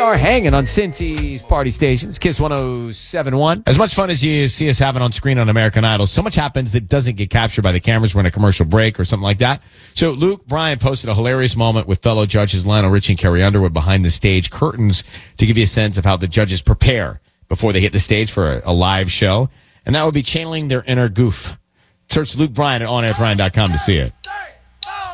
are hanging on Cincy's party stations, Kiss 107.1. As much fun as you see us having on screen on American Idol, so much happens that doesn't get captured by the cameras. We're in a commercial break or something like that. So Luke Bryan posted a hilarious moment with fellow judges Lionel Richie and Carrie Underwood behind the stage curtains to give you a sense of how the judges prepare before they hit the stage for a live show. And that would be channeling their inner goof. Search Luke Bryan at onairbryan.com to see it.